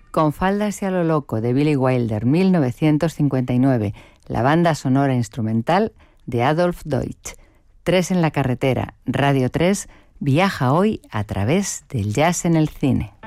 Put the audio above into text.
Con faldas y a lo loco, de Billy Wilder, 1959, la banda sonora instrumental de Adolf Deutsch. 3 en la carretera, Radio 3, viaja hoy a través del jazz en el cine.